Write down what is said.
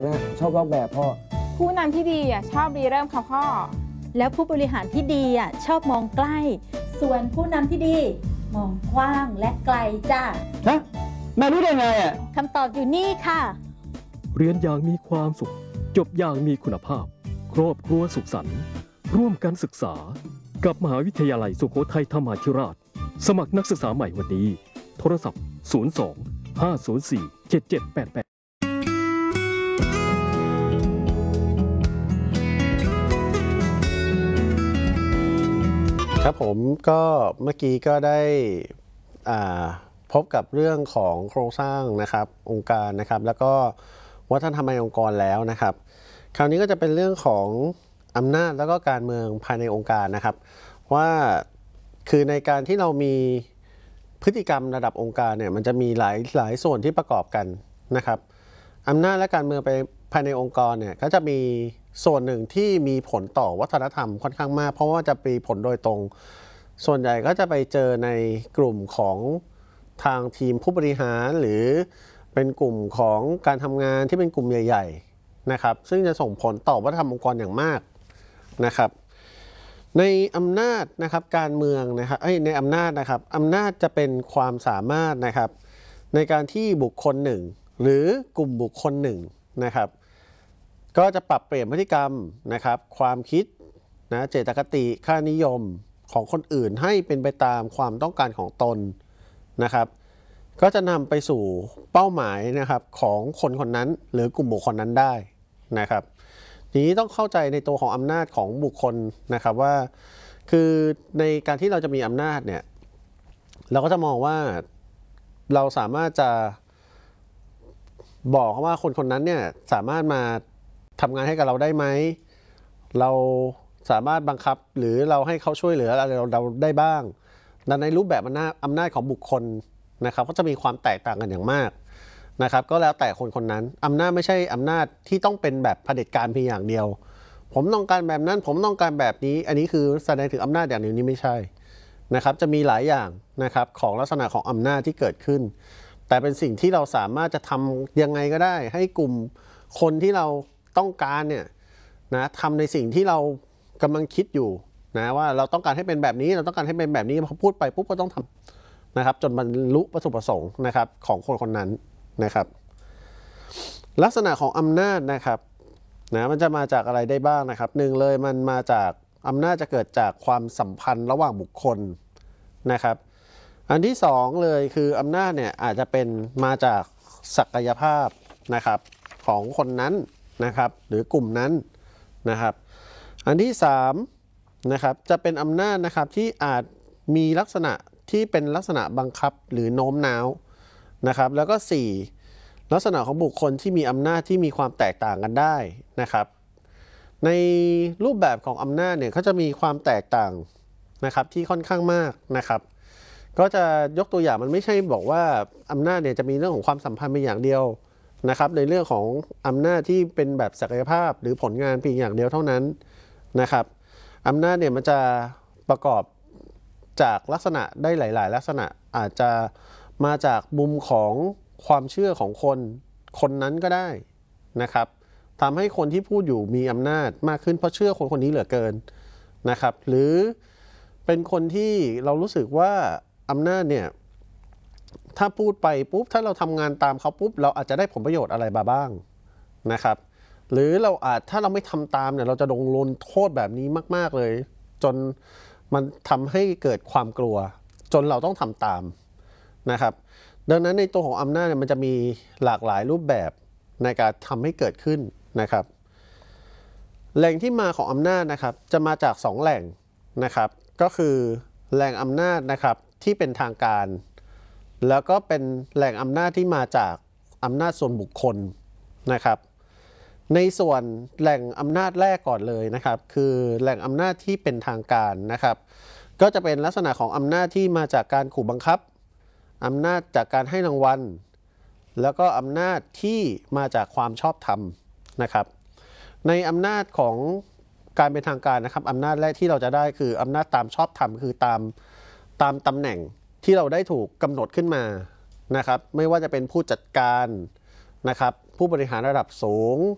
นะชอบลอกแบบพ่อผู้นำที่ดีชอบรีเริ่มค่ะพ่อแล้วผู้บริหารที่ดีชอบมองใกล้ส่วนผู้นำที่ดีมองกว้างและไกลจ้าฮะแม่รู้ได้ไงคำตอบอยู่นี่ค่ะเรียนอย่างมีความสุขจบอย่างมีคุณภาพครอบครัวสุขสันต์ร่วมกันศึกษากับมหาวิทยาลัยสุโขทัยธรรมาธิราชสมัครนักศึกษาใหม่วันนี้โทรศัพท์02 504 7788 ครับผมก็เมื่อกี้ก็ได้พบกับเรื่องของโครงสร้างนะครับองค์การนะครับแล้วก็วัฒนธรรมในองค์กรแล้วนะครับคราวนี้ก็จะเป็นเรื่องของอำนาจแล้วก็การเมืองภายในองค์การนะครับว่าคือในการที่เรามีพฤติกรรมระดับองค์การเนี่ยมันจะมีหลายส่วนที่ประกอบกันนะครับอำนาจและการเมืองไปภายในองค์กรเนี่ยก็จะมีส่วนหนึ่งที่มีผลต่อวัฒนธรรมค่อนข้างมากเพราะว่าจะมีผลโดยตรงส่วนใหญ่ก็จะไปเจอในกลุ่มของทางทีมผู้บริหารหรือเป็นกลุ่มของการทำงานที่เป็นกลุ่มใหญ่ๆนะครับซึ่งจะส่งผลต่อวัฒนธรรมองค์กรอย่างมากนะครับในอำนาจนะครับการเมืองนะครับในอำนาจนะครับอำนาจจะเป็นความสามารถนะครับในการที่บุคคลหนึ่งหรือกลุ่มบุคคลหนึ่งนะครับก็จะปรับเปลี่ยนพฤติกรรมนะครับความคิดนะเจตคติค่านิยมของคนอื่นให้เป็นไปตามความต้องการของตนนะครับก็จะนำไปสู่เป้าหมายนะครับของคนคนนั้นหรือกลุ่มบุคคลนั้นได้นะครับทีนี้ต้องเข้าใจในตัวของอำนาจของบุคคลนะครับว่าคือในการที่เราจะมีอำนาจเนี่ยเราก็จะมองว่าเราสามารถจะบอกว่าคนคนนั้นเนี่ยสามารถมาทำงานให้กับเราได้ไหมเราสามารถบังคับหรือเราให้เขาช่วยเหลืออะไรเราได้บ้างแต่ในรูปแบบอำนาจของบุคคลนะครับก็จะมีความแตกต่างกันอย่างมากนะครับก็แล้วแต่คนคนนั้นอำนาจไม่ใช่อำนาจที่ต้องเป็นแบบเผด็จการเพียงอย่างเดียวผมต้องการแบบนั้นผมต้องการแบบนี้อันนี้คือแสดงถึงอำนาจอย่างเดียวนี้ไม่ใช่นะครับจะมีหลายอย่างนะครับของลักษณะของอำนาจที่เกิดขึ้นแต่เป็นสิ่งที่เราสามารถจะทำยังไงก็ได้ให้กลุ่มคนที่เราต้องการเนี่ยนะทำในสิ่งที่เรากำลังคิดอยู่นะว่าเราต้องการให้เป็นแบบนี้เราต้องการให้เป็นแบบนี้พอพูดไปปุ๊บก็ต้องทำนะครับจนบรรลุวัตถุประสงค์นะครับของคนคนนั้นนะครับลักษณะของอำนาจนะครับนะมันจะมาจากอะไรได้บ้างนะครับหนึ่งเลยมันมาจากอำนาจจะเกิดจากความสัมพันธ์ระหว่างบุคคลนะครับอันที่สองเลยคืออำนาจเนี่ยอาจจะเป็นมาจากศักยภาพนะครับของคนนั้นนะครับหรือกลุ่มนั้นนะครับอันที่สามนะครับจะเป็นอำนาจนะครับที่อาจมีลักษณะที่เป็นลักษณะบังคับหรือโน้มน้าวนะครับแล้วก็4ลักษณะของบุคคลที่มีอำนาจที่มีความแตกต่างกันได้นะครับในรูปแบบของอำนาจเนี่ยเขาจะมีความแตกต่างนะครับที่ค่อนข้างมากนะครับก็จะยกตัวอย่างมันไม่ใช่บอกว่าอำนาจเนี่ยจะมีเรื่องของความสัมพันธ์เป็นอย่างเดียวนะครับในเรื่องของอำนาจที่เป็นแบบศักยภาพหรือผลงานเพียงอย่างเดียวเท่านั้นนะครับอำนาจเนี่ยมันจะประกอบจากลักษณะได้หลายๆลักษณะอาจจะมาจากมุมของความเชื่อของคนนั้นก็ได้นะครับทำให้คนที่พูดอยู่มีอำนาจมากขึ้นเพราะเชื่อคนนี้เหลือเกินนะครับหรือเป็นคนที่เรารู้สึกว่าอำนาจเนี่ยถ้าพูดไปปุ๊บถ้าเราทำงานตามเขาปุ๊บเราอาจจะได้ผลประโยชน์อะไรมาบ้างนะครับหรือเราถ้าเราไม่ทำตามเนี่ยเราจะโดนลงโทษแบบนี้มากๆเลยจนมันทำให้เกิดความกลัวจนเราต้องทำตามนะครับดังนั้นในตัวของอำนาจมันจะมีหลากหลายรูปแบบในการทำให้เกิดขึ้นนะครับแหล่งที่มาของอำนาจนะครับจะมาจาก2แหล่งนะครับก็คือแหล่งอำนาจนะครับที่เป็นทางการแล้วก็เป็นแหล่งอำนาจที่มาจากอำนาจส่วนบุคคลนะครับในส่วนแหล่งอำนาจแรกก่อนเลยนะครับคือแหล่งอำนาจที่เป็นทางการนะครับก็จะเป็นลักษณะของอำนาจที่มาจากการขู่บังคับอำนาจจากการให้รางวัลแล้วก็อำนาจที่มาจากความชอบธรรมนะครับในอำนาจของการเป็นทางการนะครับอำนาจแรกที่เราจะได้คืออำนาจตามชอบธรรมคือตามตำแหน่งที่เราได้ถูกกำหนดขึ้นมานะครับไม่ว่าจะเป็นผู้จัดการนะครับผู้บริหารระดับสูง